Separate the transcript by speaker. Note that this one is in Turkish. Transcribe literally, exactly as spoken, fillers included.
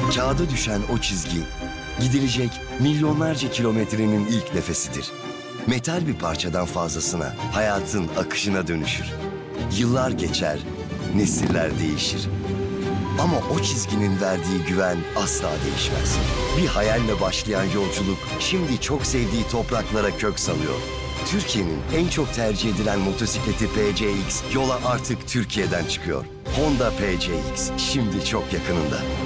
Speaker 1: Kağıda düşen o çizgi, gidilecek milyonlarca kilometrenin ilk nefesidir. Metal bir parçadan fazlasına, hayatın akışına dönüşür. Yıllar geçer, nesiller değişir. Ama o çizginin verdiği güven asla değişmez. Bir hayalle başlayan yolculuk şimdi çok sevdiği topraklara kök salıyor. Türkiye'nin en çok tercih edilen motosikleti P C X yola artık Türkiye'den çıkıyor. Honda P C X şimdi çok yakınında.